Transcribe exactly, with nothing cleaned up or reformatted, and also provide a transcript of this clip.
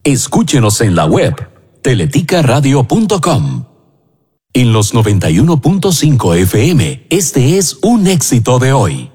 Escúchenos en la web teletica radio punto com. En los noventa y uno punto cinco F M, este es un éxito de hoy.